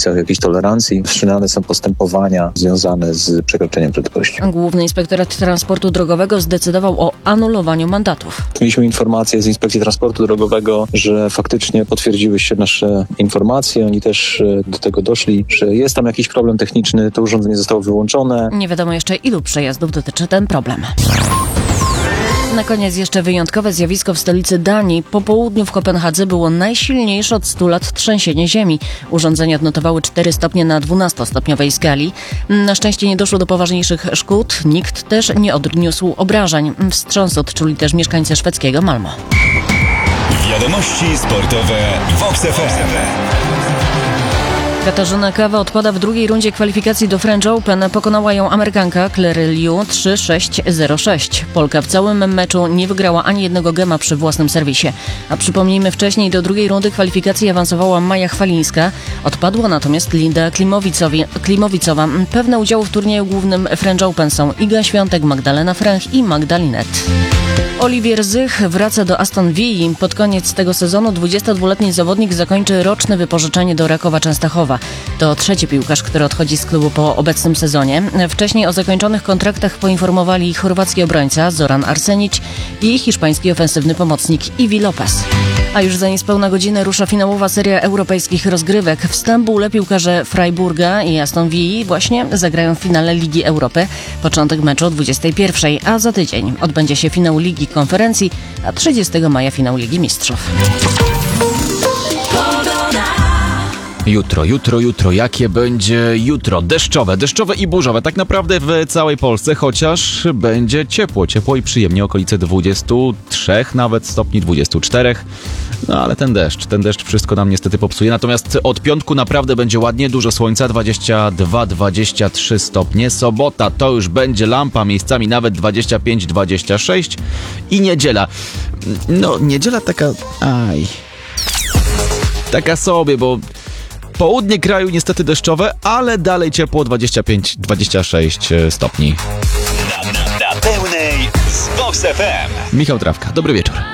granicach jakiejś tolerancji. Wszczynane są postępowania związane z przekroczeniem prędkości. Główny Inspektorat Transportu Drogowego zdecydował o anulowaniu mandatów. Mieliśmy informację z Inspekcji Transportu Drogowego, że faktycznie potwierdziły się nasze informacje. Oni też do tego doszli, że jest tam jakiś problem techniczny, to urządzenie zostało wyłączone. Nie wiadomo jeszcze, ilu przejazdów dotyczy ten problem. Na koniec jeszcze wyjątkowe zjawisko w stolicy Danii. Po południu w Kopenhadze było najsilniejsze od 100 lat trzęsienie ziemi. Urządzenia odnotowały 4 stopnie na 12-stopniowej skali. Na szczęście nie doszło do poważniejszych szkód. Nikt też nie odniósł obrażeń. Wstrząs odczuli też mieszkańcy szwedzkiego Malmo. Wiadomości sportowe w Vox FM. Katarzyna Kawa odpada w drugiej rundzie kwalifikacji do French Open. Pokonała ją Amerykanka Claire Liu 3-6-0-6. Polka w całym meczu nie wygrała ani jednego gema przy własnym serwisie. A przypomnijmy, wcześniej do drugiej rundy kwalifikacji awansowała Maja Chwalińska. Odpadła natomiast Linda Klimowicowa. Pewne udziału w turnieju głównym French Open są Iga Świątek, Magdalena Fręch i Magda Linette. Oliwier Zych wraca do Aston Villa. Pod koniec tego sezonu 22-letni zawodnik zakończy roczne wypożyczenie do Rakowa Częstochowa. To trzeci piłkarz, który odchodzi z klubu po obecnym sezonie. Wcześniej o zakończonych kontraktach poinformowali chorwacki obrońca Zoran Arsenić i hiszpański ofensywny pomocnik Ivi Lopez. A już za niespełna godzinę rusza finałowa seria europejskich rozgrywek. W Stambule piłkarze Freiburga i Aston Villa właśnie zagrają w finale Ligi Europy. Początek meczu o 21:00, a za tydzień odbędzie się finał Ligi Konferencji, a 30 maja finał Ligi Mistrzów. Jutro, jakie będzie jutro? Deszczowe i burzowe, tak naprawdę w całej Polsce, chociaż będzie ciepło i przyjemnie, okolice 23 nawet stopni, 24. No ale ten deszcz wszystko nam niestety popsuje. Natomiast od piątku naprawdę będzie ładnie, dużo słońca, 22-23 stopnie. Sobota to już będzie lampa, miejscami nawet 25-26. I niedziela. No, niedziela taka sobie, bo południe kraju niestety deszczowe, ale dalej ciepło, 25-26 stopni. Na pełnej z Vox FM. Michał Trawka, dobry wieczór.